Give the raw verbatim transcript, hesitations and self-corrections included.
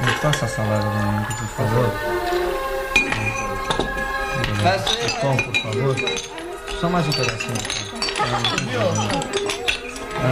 Me passa a salada domingo, por favor. O pão, por favor. Só mais um pedacinho.